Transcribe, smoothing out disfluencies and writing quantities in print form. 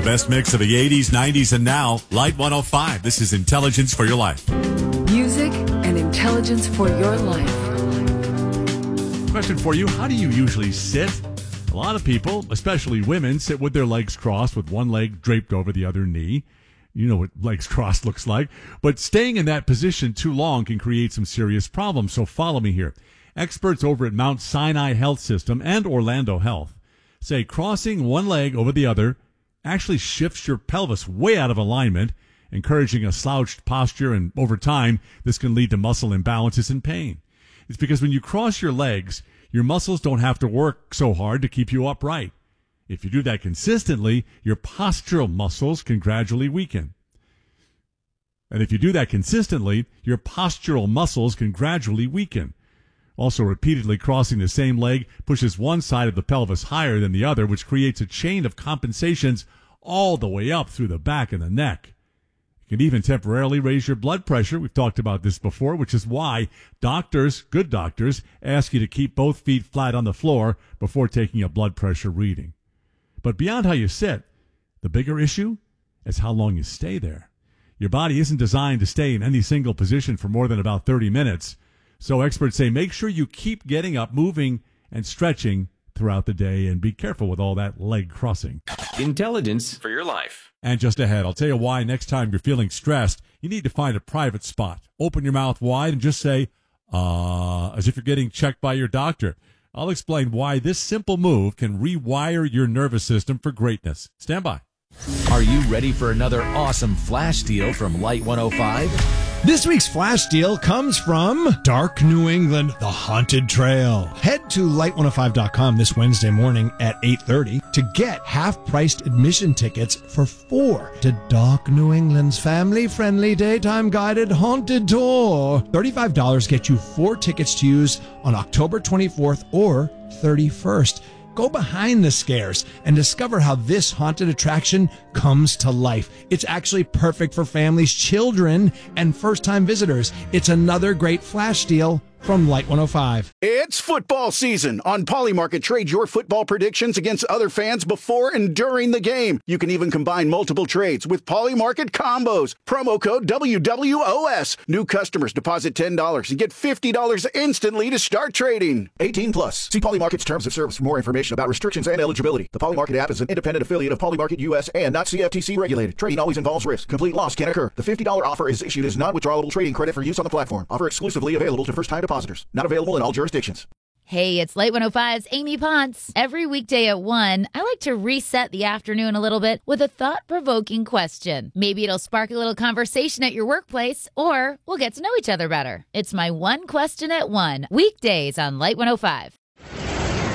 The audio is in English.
The best mix of the 80s, 90s, and now. Light 105. This is Intelligence for Your Life. Music and intelligence for your life. Question for you. How do you usually sit? A lot of people, especially women, sit with their legs crossed with one leg draped over the other knee. You know what legs crossed looks like. But staying in that position too long can create some serious problems. So follow me here. Experts over at Mount Sinai Health System and Orlando Health say crossing one leg over the other actually shifts your pelvis way out of alignment, encouraging a slouched posture, and over time, this can lead to muscle imbalances and pain. It's because when you cross your legs, your muscles don't have to work so hard to keep you upright. If you do that consistently, your postural muscles can gradually weaken. And if you do that consistently, your postural muscles can gradually weaken. Also, repeatedly crossing the same leg pushes one side of the pelvis higher than the other, which creates a chain of compensations all the way up through the back and the neck. It can even temporarily raise your blood pressure. We've talked about this before, which is why doctors, good doctors, ask you to keep both feet flat on the floor before taking a blood pressure reading. But beyond how you sit, the bigger issue is how long you stay there. Your body isn't designed to stay in any single position for more than about 30 minutes. So experts say make sure you keep getting up, moving, and stretching throughout the day, and be careful with all that leg crossing. Intelligence for your life. And just ahead, I'll tell you why next time you're feeling stressed, you need to find a private spot. Open your mouth wide and just say, as if you're getting checked by your doctor. I'll explain why this simple move can rewire your nervous system for greatness. Stand by. Are you ready for another awesome flash deal from Light 105? This week's flash deal comes from Dark New England, The Haunted Trail. Head to light105.com this Wednesday morning at 8:30 to get half-priced admission tickets for 4 to Dark New England's family-friendly daytime guided haunted tour. $35 gets you 4 tickets to use on October 24th or 31st. Go behind the scares and discover how this haunted attraction comes to life. It's actually perfect for families, children, and first-time visitors. It's another great flash deal from Light 105. It's football season. On Polymarket, trade your football predictions against other fans before and during the game. You can even combine multiple trades with Polymarket combos. Promo code WWOS. New customers deposit $10 and get $50 instantly to start trading. 18 plus. See Polymarket's terms of service for more information about restrictions and eligibility. The Polymarket app is an independent affiliate of Polymarket US and not CFTC regulated. Trading always involves risk. Complete loss can occur. The $50 offer is issued as non-withdrawable trading credit for use on the platform. Offer exclusively available to first-time depositors. Not available in all jurisdictions. Hey, it's Light 105's Amy Ponce. Every weekday at 1, I like to reset the afternoon a little bit with a thought-provoking question. Maybe it'll spark a little conversation at your workplace, or we'll get to know each other better. It's my one question at 1, weekdays on Light 105.